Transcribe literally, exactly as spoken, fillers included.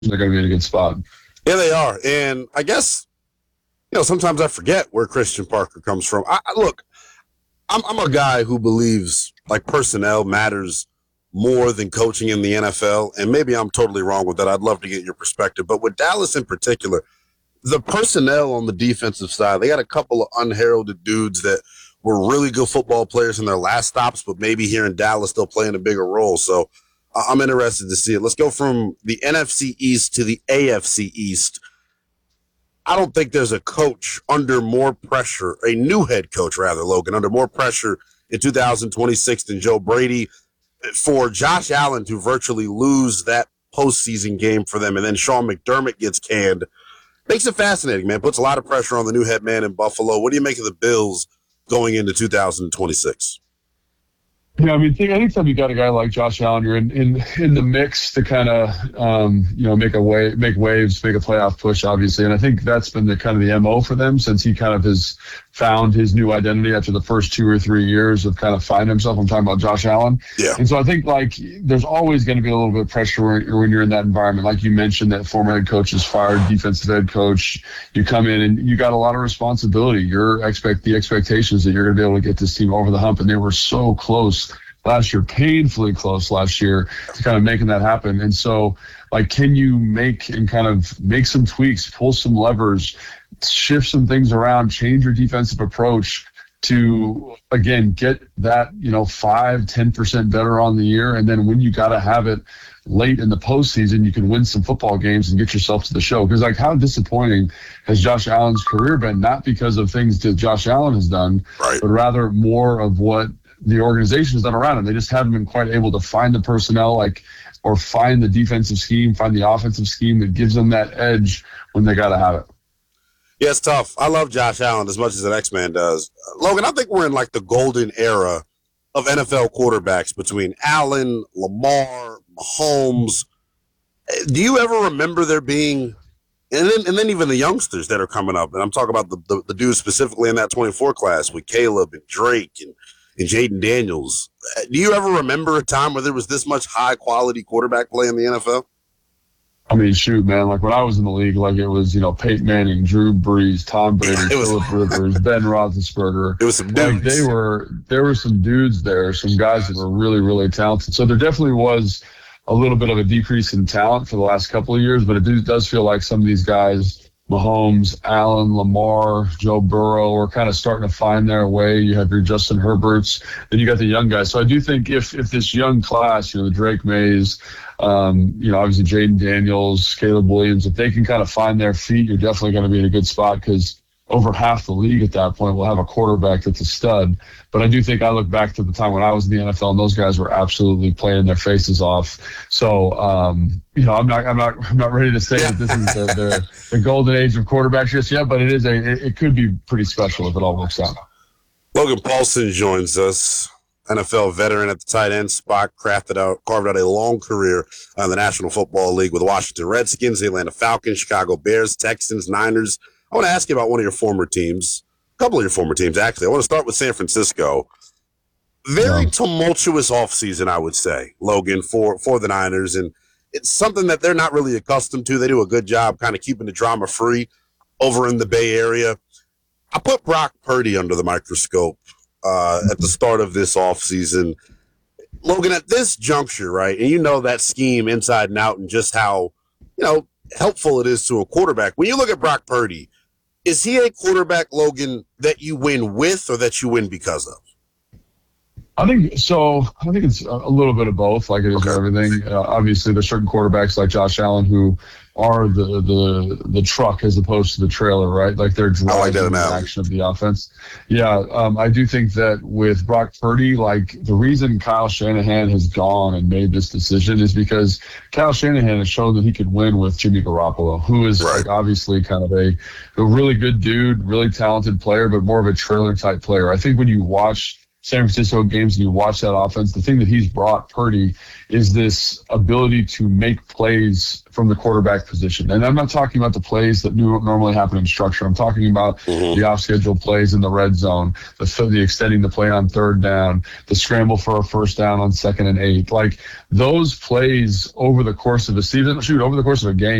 they're going to be in a good spot. Yeah, they are. And I guess, you know, sometimes I forget where Christian Parker comes from. I, I look, I'm, I'm a guy who believes like personnel matters more than coaching in the N F L. And maybe I'm totally wrong with that. I'd love to get your perspective. But with Dallas in particular, the personnel on the defensive side, they got a couple of unheralded dudes that were really good football players in their last stops, but maybe here in Dallas they'll play in a bigger role. So uh, I'm interested to see it. Let's go from the N F C East to the A F C East. I don't think there's a coach under more pressure, a new head coach rather, Logan, under more pressure in two thousand twenty-six than Joe Brady. For Josh Allen to virtually lose that postseason game for them, and then Sean McDermott gets canned, makes it fascinating, man. Puts a lot of pressure on the new head man in Buffalo. What do you make of the Bills going into two thousand twenty-six? Yeah, I mean, think, anytime you got a guy like Josh Allen, you're in in, in the mix to kind of um, you know make a way, make waves, make a playoff push, obviously. And I think that's been the kind of the M O for them since he kind of has found his new identity after the first two or three years of kind of finding himself. I'm talking about Josh Allen. Yeah. And so I think like there's always going to be a little bit of pressure when, when you're in that environment. Like you mentioned, that former head coach is fired, defensive head coach. You come in and you got a lot of responsibility. Your expect the expectations that you're going to be able to get this team over the hump, and they were so close last year, painfully close last year to kind of making that happen. And so, like, can you make and kind of make some tweaks, pull some levers, shift some things around, change your defensive approach to, again, get that, you know, five, ten percent better on the year. And then when you got to have it late in the postseason, you can win some football games and get yourself to the show. Because, like, how disappointing has Josh Allen's career been? Not because of things that Josh Allen has done, right, but rather more of what the organization has done around him. They just haven't been quite able to find the personnel, like, or find the defensive scheme, find the offensive scheme that gives them that edge when they got to have it. Yeah, it's tough. I love Josh Allen as much as an X-Man does. Uh, Logan, I think we're in like the golden era of N F L quarterbacks between Allen, Lamar, Mahomes. Do you ever remember there being, and then and then even the youngsters that are coming up, and I'm talking about the, the, the dudes specifically in that twenty-four class with Caleb and Drake and and Jaden Daniels. Do you ever remember a time where there was this much high-quality quarterback play in the N F L? I mean, shoot, man. Like, when I was in the league, like, it was, you know, Peyton Manning, Drew Brees, Tom Brady, Yeah, was, Phillip Rivers, Ben Roethlisberger. It was some dudes. Like, they were, there were some dudes there, some guys that were really, really talented. So there definitely was a little bit of a decrease in talent for the last couple of years, but it do, does feel like some of these guys, Mahomes, Allen, Lamar, Joe Burrow, are kind of starting to find their way. You have your Justin Herberts, then you got the young guys. So I do think if if this young class, you know, the Drake Mays, um, you know, obviously Jaden Daniels, Caleb Williams, if they can kind of find their feet, you're definitely going to be in a good spot, because over half the league at that point will have a quarterback that's a stud. But I do think I look back to the time when I was in the N F L, and those guys were absolutely playing their faces off. So, um, you know, I'm not, I'm not, I'm not ready to say that this is the, the, the golden age of quarterbacks just yet, but it is a, it, it could be pretty special if it all works out. Logan Paulsen joins us, N F L veteran at the tight end spot, crafted out, carved out a long career in the National Football League with the Washington Redskins, the Atlanta Falcons, Chicago Bears, Texans, Niners. I want to ask you about one of your former teams, a couple of your former teams, actually. I want to start with San Francisco. Very yeah. tumultuous offseason, I would say, Logan, for, for the Niners. And it's something that they're not really accustomed to. They do a good job kind of keeping the drama free over in the Bay Area. I put Brock Purdy under the microscope uh, at the start of this offseason. Logan, at this juncture, right, and you know that scheme inside and out and just how, you know, helpful it is to a quarterback. When you look at Brock Purdy, is he a quarterback, Logan, that you win with or that you win because of? I think so. I think it's a little bit of both, like it is okay. everything. Uh, obviously, there's certain quarterbacks like Josh Allen who are the the the truck as opposed to the trailer, right? Like they're driving like the action of the offense. Yeah, um, I do think that with Brock Purdy, like the reason Kyle Shanahan has gone and made this decision is because Kyle Shanahan has shown that he could win with Jimmy Garoppolo, who is right. like obviously kind of a, a really good dude, really talented player, but more of a trailer type player. I think when you watch San Francisco games and you watch that offense, the thing that he's brought Purdy is this ability to make plays from the quarterback position. And I'm not talking about the plays that normally happen in structure. I'm talking about mm-hmm. the off-schedule plays in the red zone, the, the extending the play on third down, the scramble for a first down on second and eight. Like those plays over the course of a season, shoot, over the course of a game,